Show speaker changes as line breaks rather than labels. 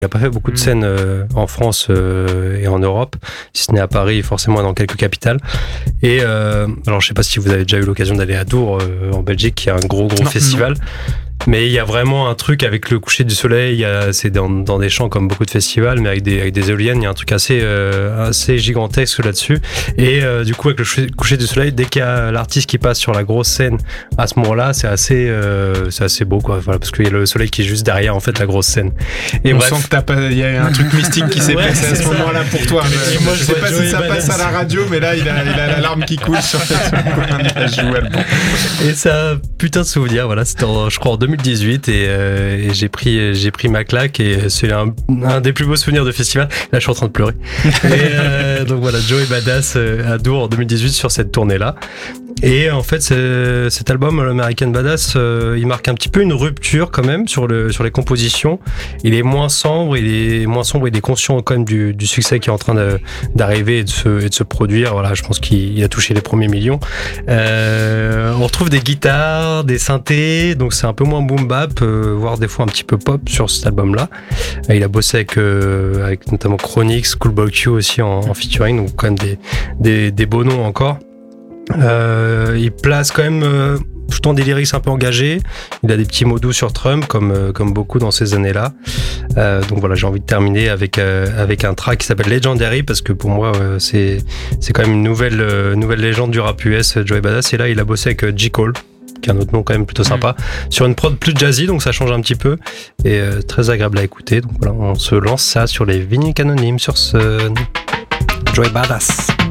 Il n'a pas fait beaucoup de scènes en France et en Europe, si ce n'est à Paris, forcément dans quelques capitales. Et alors, je sais pas si vous avez déjà eu l'occasion d'aller à Dour, en Belgique, qui est un gros festival. Mais il y a vraiment un truc avec le coucher du soleil, c'est dans des champs comme beaucoup de festivals, mais avec des éoliennes, il y a un truc assez gigantesque là-dessus. Et du coup, avec le coucher du soleil, dès qu'il y a l'artiste qui passe sur la grosse scène, à ce moment-là, c'est assez beau, quoi. Voilà, parce qu'il y a le soleil qui est juste derrière, en fait, la grosse scène. Et
on sent que il y a un truc mystique qui s'est passé à ce moment-là pour toi. Moi, je sais pas si ça passe à la radio, mais là, il a la larme qui coule sur la joue.
Et ça, putain de souvenir, voilà, c'était je crois en 2018 et j'ai pris ma claque et c'est un des plus beaux souvenirs de festival. Là, je suis en train de pleurer. Et donc voilà, Joey Badass à Dour en 2018 sur cette tournée-là. Et en fait, cet album, American Badass, il marque un petit peu une rupture quand même sur les compositions. Il est moins sombre, il est conscient quand même du succès qui est en train d'arriver et de se produire. Voilà, je pense qu'il a touché les premiers millions. On retrouve des guitares, des synthés, donc c'est un peu moins boom bap, voire des fois un petit peu pop sur cet album-là. Il a bossé avec notamment Chronix, Schoolboy Q aussi en featuring, donc quand même des beaux noms encore. Il place quand même tout le temps des lyrics un peu engagés. Il a des petits mots doux sur Trump comme beaucoup dans ces années-là. Donc voilà, j'ai envie de terminer avec un track qui s'appelle Legendary parce que pour moi c'est quand même une nouvelle légende du rap US, Joey Badass. Et là il a bossé avec J. Cole, qui est un autre nom quand même plutôt sympa, sur une prod plus jazzy, donc ça change un petit peu et très agréable à écouter. Donc voilà, on se lance ça sur les Vinyle Anonymes sur ce Joey Badass.